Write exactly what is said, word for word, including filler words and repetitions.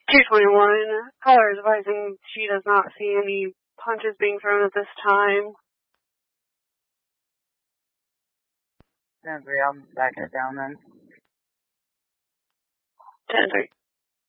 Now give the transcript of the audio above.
two twenty-one, caller is advising she does not see any punches being thrown at this time. ten three, I'm backing it down then. ten three.